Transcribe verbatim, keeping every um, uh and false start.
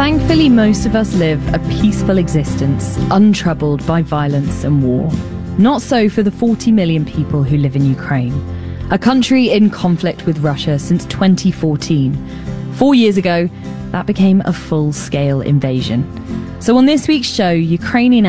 Thankfully, most of us live a peaceful existence, untroubled by violence and war. Not so for the forty million people who live in Ukraine, a country in conflict with Russia since twenty fourteen. Four years ago, that became a full-scale invasion. So on this week's show, Ukrainian